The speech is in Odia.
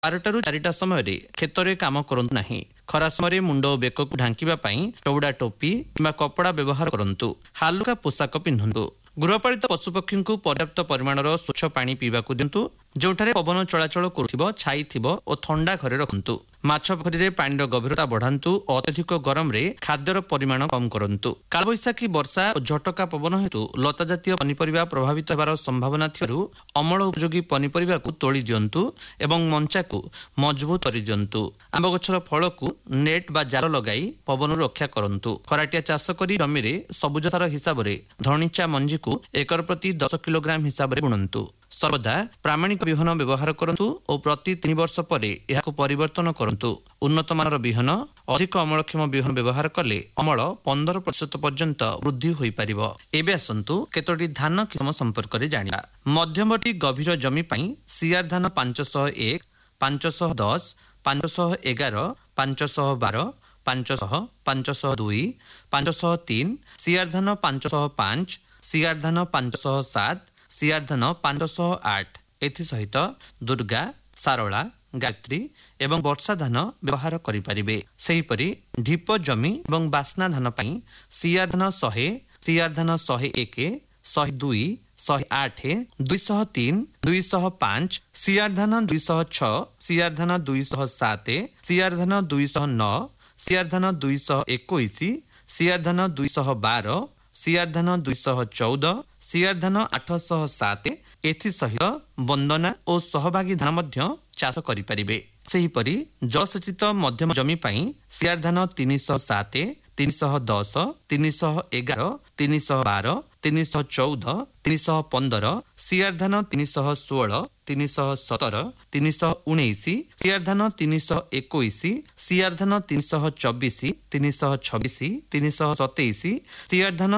12 ରୁ 4ଟା ସମୟରେ କ୍ଷେତରେ କାମ କରନ୍ତୁ ନାହିଁ। ଖରା ସମୟରେ ମୁଣ୍ଡ ଓ ବେକକୁ ଢାଙ୍କିବା ପାଇଁ ଚଉଡ଼ା ଟୋପି କିମ୍ବା କପଡ଼ା ବ୍ୟବହାର କରନ୍ତୁ। ହାଲୁକା ପୋଷାକ ପିନ୍ଧନ୍ତୁ। ଗୃହପାଳିତ ପଶୁପକ୍ଷୀଙ୍କୁ ପର୍ଯ୍ୟାପ୍ତ ପରିମାଣର ସ୍ୱଚ୍ଛ ପାଣି ପିଇବାକୁ ଦିଅନ୍ତୁ। ଯେଉଁଠାରେ ପବନ ଚଳାଚଳ କରୁଥିବ, ଛାଇ ଥିବ ଓ ଥଣ୍ଡା ଘରେ ରଖନ୍ତୁ। ମାଛ ପୋଖରୀରେ ପାଣିର ଗଭୀରତା ବଢ଼ାନ୍ତୁ ଓ ଅତ୍ୟଧିକ ଗରମରେ ଖାଦ୍ୟର ପରିମାଣ କମ୍ କରନ୍ତୁ। କାଳବୈଶାଖୀ ବର୍ଷା ଓ ଝଟକା ପବନ ହେତୁ ଲତା ଜାତୀୟ ପନିପରିବା ପ୍ରଭାବିତ ହେବାର ସମ୍ଭାବନା ଥିବାରୁ ଅମଳ ଉପଯୋଗୀ ପନିପରିବାକୁ ତୋଳି ଦିଅନ୍ତୁ ଏବଂ ମଞ୍ଚାକୁ ମଜବୁତ କରିଦିଅନ୍ତୁ। ଆମ୍ବ ଗଛର ଫଳକୁ ନେଟ୍ ବା ଜାଲ ଲଗାଇ ପବନରୁ ରକ୍ଷା କରନ୍ତୁ। ଖରାଟିଆ ଚାଷ କରି ଜମିରେ ସବୁଜ ସାର ହିସାବରେ ଧଣିଚା ମଞ୍ଜିକୁ ଏକର ପ୍ରତି 10 କିଲୋଗ୍ରାମ ହିସାବରେ ବୁଣନ୍ତୁ। ସର୍ବଦା ପ୍ରାମାଣିକ ବିହନ ବ୍ୟବହାର କରନ୍ତୁ ଓ ପ୍ରତି 3 ବର୍ଷ ପରେ ଏହାକୁ ପରିବର୍ତ୍ତନ କରନ୍ତୁ। ଉନ୍ନତମାନର ବିହନ, ଅଧିକ ଅମଳକ୍ଷମ ବିହନ ବ୍ୟବହାର କଲେ ଅମଳ 15% ପର୍ଯ୍ୟନ୍ତ ବୃଦ୍ଧି ହୋଇପାରିବ। ଏବେ ଆସନ୍ତୁ କେତୋଟି ଧାନ କିସମ ସମ୍ପର୍କରେ ଜାଣିବା। ମଧ୍ୟମଟି ଗଭୀର ଜମି ପାଇଁ ସିଆର ଧାନ 501, 510, 511, 512, 500, 502, 503, ସିଆର ଧାନ 505, ସିଆର ଧାନ 507, ସିଆର ଧାନ 508। ଏଥିସହିତ ଦୁର୍ଗା, ସାରଳା, ଗାୟତ୍ରୀ ଏବଂ ବର୍ଷା ଧାନ ବ୍ୟବହାର କରିପାରିବେ। ସେହିପରି ଢିପ ଜମି ଏବଂ ବାସ୍ନା ଧାନ ପାଇଁ ସିଆର ଧାନ 100, ସିଆର ଧାନ 101, 102, 108, 203, 205, ସିଆର ଧାନ 206, ସିଆର ଧାନ 207, ସିଆର ଧାନ 209, ସିଆର ଧାନ 221, ସିଆର ଧାନ 212, ସିଆର ଧାନ 214, ସିଆର ଧାନ 807। ଏଥିସହିତ ବନ୍ଦନା ଓ ସହଭାଗୀ ଧାନ ମଧ୍ୟ ଚାଷ କରିପାରିବେ। ସେହିପରି ଜଳସେଚିତ ମଧ୍ୟମ ଜମି ପାଇଁ ସିଆର ଧାନ 307, 310, 311, 312, 314, 315, ସିଆର ଧାନ 316, 317, 319, ସିଆର ଧାନ 321, ସିଆର ଧାନ 324, 326, 327, ସିଆର ଧାନ